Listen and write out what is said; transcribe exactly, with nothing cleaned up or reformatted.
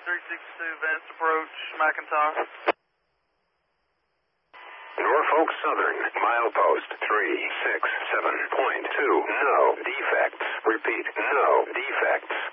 three sixty-two, Vance approach, McIntyre. Norfolk Southern, milepost three six seven point two. No defects. Repeat, no defects.